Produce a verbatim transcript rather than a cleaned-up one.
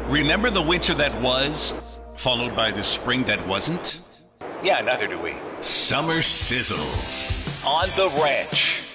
Remember the winter that was, followed by the spring that wasn't? Yeah, neither do we. Summer sizzles On the ranch.